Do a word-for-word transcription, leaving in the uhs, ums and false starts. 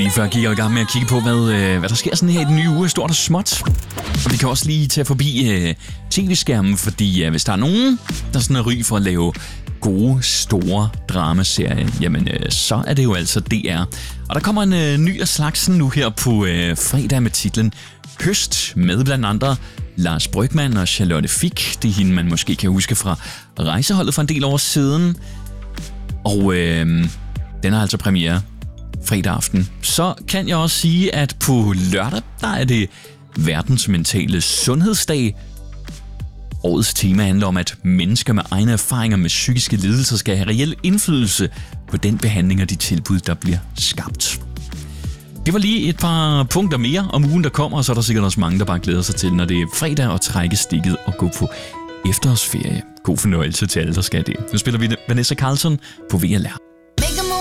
lige før gik jeg i gang med at kigge på, hvad, øh, hvad der sker sådan her i den nye uge, stort og småt. Og vi kan også lige tage forbi øh, tv-skærmen, fordi øh, hvis der er nogen, der sådan er ry for at lave gode, store dramaserier, jamen øh, så er det jo altså D R. Og der kommer en øh, ny af slagsen nu her på øh, fredag med titlen Høst, med blandt andre Lars Brygmann og Charlotte Fich. Det er hende, man måske kan huske fra Rejseholdet for en del år siden. Og øh, den har altså premiere fredag aften. Så kan jeg også sige, at på lørdag, der er det verdens mentale sundhedsdag. Årets tema handler om, at mennesker med egne erfaringer med psykiske lidelser skal have reel indflydelse på den behandling og de tilbud, der bliver skabt. Det var lige et par punkter mere om ugen, der kommer, og så er der sikkert også mange, der bare glæder sig til, når det er fredag, og trække stikket og gå på efterårsferie. God fornøjelse til alle, der skal det. Nu spiller vi Vanessa Carlton på V L R.